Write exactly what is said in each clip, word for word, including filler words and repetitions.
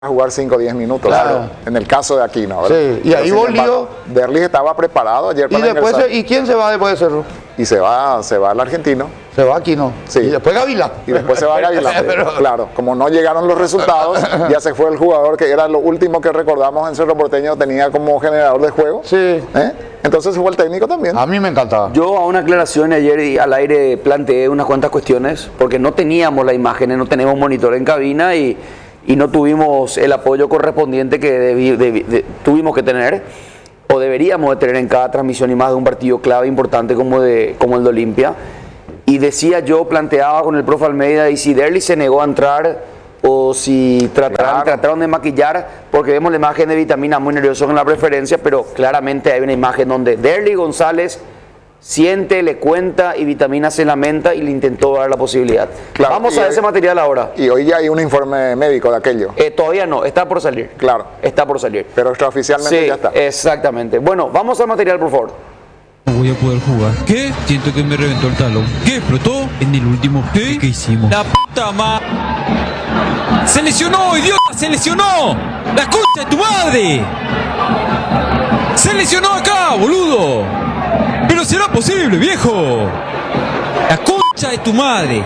a jugar cinco o diez minutos, Claro. claro, en el caso de Aquino, ¿verdad? Sí, y Pero ahí sin volvió. embargo, Derlis estaba preparado ayer Y para después, ingresar. se- ¿y quién se va después de Cerro? Y se va, se va el argentino. Se va Aquino. Sí. Y después Gavilán. Y después se va a Gavilán. Pero- Claro, como no llegaron los resultados, ya se fue el jugador que era lo último que recordamos en Cerro Porteño, tenía como generador de juego. Sí. ¿Eh? Entonces se fue el técnico también. A mí me encantaba. Yo a una aclaración ayer y al aire planteé unas cuantas cuestiones porque no teníamos la imagen, no teníamos monitor en cabina y, y no tuvimos el apoyo correspondiente que debi- debi- de- tuvimos que tener o deberíamos de tener en cada transmisión y más de un partido clave importante como, de, como el de Olimpia. Y decía yo, planteaba con el profe Almeida, y si Derlis se negó a entrar o si trataron, Claro. trataron de maquillar, porque vemos la imagen de Vitamina muy nervioso en la preferencia, pero claramente hay una imagen donde Derlis González siente, le cuenta y Vitamina se lamenta y le intentó dar la posibilidad. Claro, Vamos y a hoy- ese material ahora. Y hoy ya hay un informe médico de aquello. Eh, todavía no, está por salir. Claro. Está por salir. Pero extraoficialmente Sí, ya está. exactamente. Bueno, vamos al material, por favor. No voy a poder jugar. ¿Qué? Siento que me reventó el talón. ¿Qué? ¿Explotó? En el último ¿qué? ¿Qué hicimos? La puta madre. ¡Se lesionó, idiota! ¡Se lesionó! ¡La concha de tu madre! ¡Se lesionó acá, boludo! ¡Pero será posible, viejo! ¡La concha de tu madre!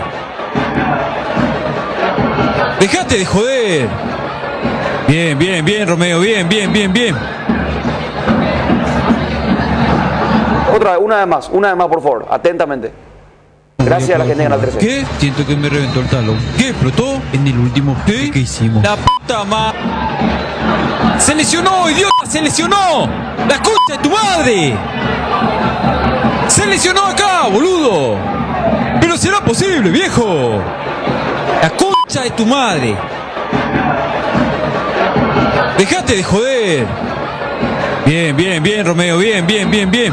¡Dejate de joder! Bien, bien, bien, Romeo. Bien, bien, bien, bien. Otra vez, una vez más, una vez más, por favor, atentamente. Gracias a la gente de Canal trece. ¿Qué? Siento que me reventó el talón. ¿Qué? ¿Explotó? En el último ¿qué? ¿Qué hicimos? La puta madre. ¡Se lesionó, idiota! ¡Se lesionó! ¡La concha de tu madre! ¡Se lesionó acá, boludo! ¡Pero será posible, viejo! ¡La concha de tu madre! ¡Dejate de joder! Bien, bien, bien, Romeo. Bien, bien, bien, bien.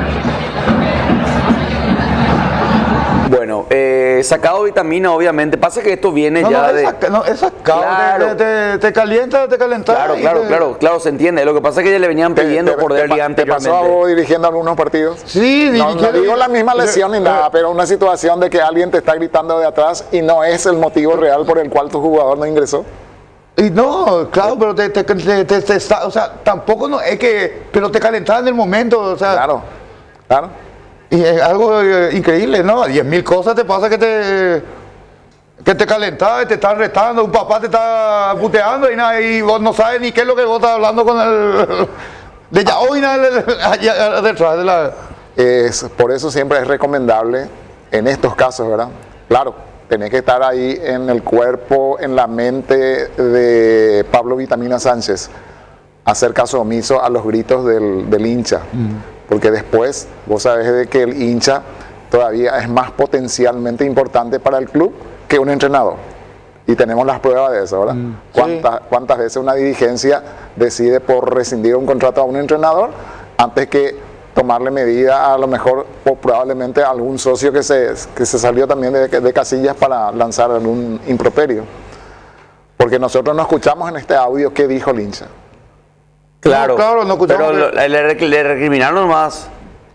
Bueno, eh, sacado Vitamina, obviamente. Pasa que esto viene No, ya no, de. esa, no, esa causa Claro. te, te, te calienta, te calenta. Claro, y claro, te- claro, claro, se entiende. Lo que pasa es que ya le venían ¿Te- pidiendo te- por te Derlis pa- ¿Te pasó a anteriormente. vos dirigiendo algunos partidos? Sí, No, no dirigiendo- digo la misma lesión ni eh, nada, pero una situación de que alguien te está gritando de atrás y no es el motivo real por el cual tu jugador no ingresó. Y no, claro, pero te, te, te- te- te está, o sea, tampoco no, es que, pero te calentaba en el momento, o sea, Claro, claro. y es algo eh, increíble, ¿no? Diez mil cosas te pasa que te, que te calentaba y te están retando, un papá te está puteando y nada, y vos no sabes ni qué es lo que vos estás hablando con el, de ya hoy nada, allá detrás de la... Es, por eso siempre es recomendable en estos casos, ¿verdad? Claro, tenés que estar ahí en el cuerpo, en la mente de Pablo Vitamina Sánchez, hacer caso omiso a los gritos del, del hincha, porque después vos sabés de que el hincha todavía es más potencialmente importante para el club que un entrenador. Y tenemos las pruebas de eso, ¿verdad? ¿Cuántas, cuántas veces una dirigencia decide por rescindir un contrato a un entrenador antes que tomarle medida a lo mejor o probablemente a algún socio que se, que se salió también de, de casillas para lanzar algún improperio? Porque nosotros no escuchamos en este audio qué dijo el hincha. Claro, No, claro, no escuchamos pero que- lo- le, le- le recriminaron más.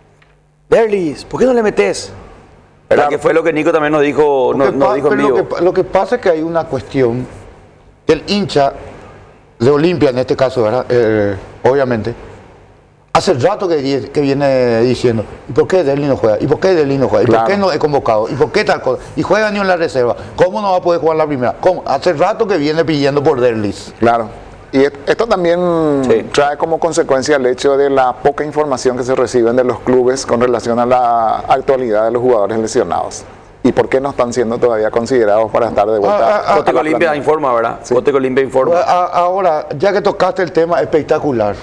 Derlis, ¿por qué no le metes? ¿Verdad? Claro. Que fue lo que Nico también nos dijo, Lo no- que nos pa- dijo en pero vivo. Lo que, pa- lo que pasa es que hay una cuestión que el hincha de Olimpia, en este caso, ¿verdad? Eh, obviamente, hace rato que, die- que viene diciendo, ¿y por qué Derlis no juega? ¿Y por qué Derlis no juega? ¿Y Claro. por qué no es convocado? ¿Y por qué tal cosa? ¿Y juega ni en la reserva? ¿Cómo no va a poder jugar la primera? ¿Cómo? Hace rato que viene pidiendo por Derlis. Claro. Y et- esto también Sí. trae como consecuencia el hecho de la poca información que se reciben de los clubes con relación a la actualidad de los jugadores lesionados. ¿Y por qué no están siendo todavía considerados para estar de vuelta? Ah, ah, ah, a Boteco la Olimpia plantilla? informa, ¿verdad? Sí. Boteco Olimpia informa. A- Ahora, ya que tocaste el tema espectacular,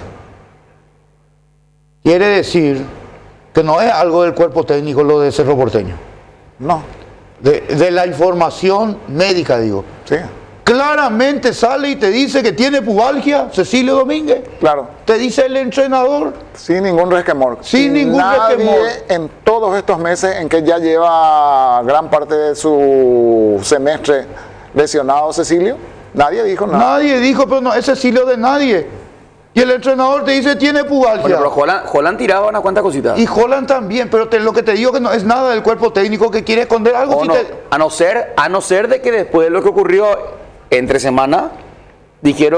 quiere decir que no es algo del cuerpo técnico lo de Cerro Porteño. No, De, de la información médica, digo. sí, Claramente sale y te dice que tiene pubalgia, Cecilio Domínguez. claro. Te dice el entrenador. Sin ningún resquemor. Sin ningún Nadie resquemor. en todos estos meses en que ya lleva gran parte de su semestre lesionado Cecilio, nadie dijo nada. Nadie dijo, pero no es Cecilio de nadie. Y el entrenador te dice tiene pubalgia. Bueno, pero Holland, Holland tiraba unas cuantas cositas. Y Holland también, pero te- lo que te digo que no es nada del cuerpo técnico que quiere esconder algo. O Si no, te- a, no ser, a no ser de que después de lo que ocurrió entre semana, dijeron